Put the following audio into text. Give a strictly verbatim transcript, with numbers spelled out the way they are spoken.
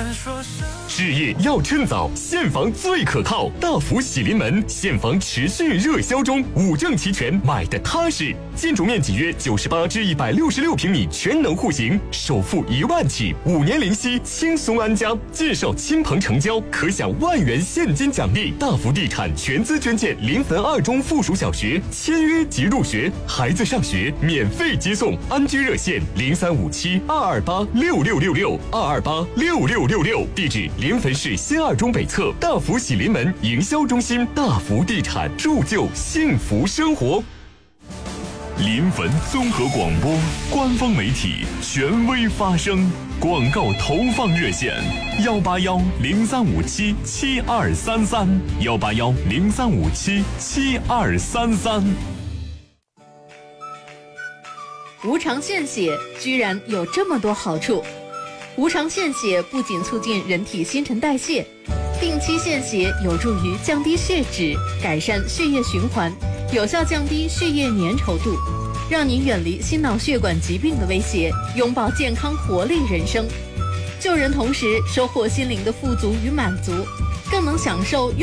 置业要趁早，现房最可靠。大福喜临门，现房持续热销中，五证齐全，买的踏实。建筑面积约九十八至一百六十六平米，全能户型，首付一万起，五年零息，轻松安家。介绍亲朋成交，可享万元现金奖励。大福地产全资捐建临汾二中附属小学，签约即入学，孩子上学免费接送。安居热线零三五七二二八六六六六二二八六六六六，地址临汾市新二中北侧大福喜临门营销中心。大福地产铸就幸福生活。 临汾综合广播官方媒体，权威发声。广告投放热线：幺八幺零三五七七二三三，幺八幺零三五七七二三三。 无偿献血居然有这么多好处！无偿献血不仅促进人体新陈代谢，定期献血有助于降低血脂，改善血液循环，有效降低血液粘稠度，让你远离心脑血管疾病的威胁，拥抱健康活力人生。救人同时收获心灵的富足与满足，更能享受